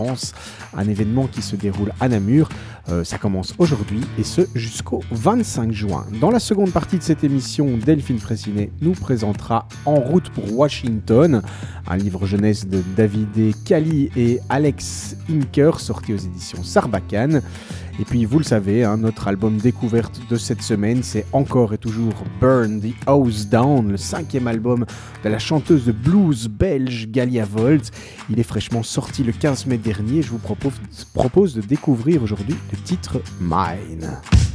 un événement qui se déroule à Namur. Ça commence aujourd'hui et ce jusqu'au 25 juin. Dans la seconde partie de cette émission, Delphine Fraissinet nous présentera En route pour Washington, un livre jeunesse de David Cali et Alex Inker, sorti aux éditions Sarbacane. Et puis vous le savez, notre album découverte de cette semaine, c'est encore et toujours Burn the House Down, le 5e album de la chanteuse de blues belge Galia Volt. Il est fraîchement sorti le 15 mai dernier. Je vous propose de découvrir aujourd'hui le titre Mine.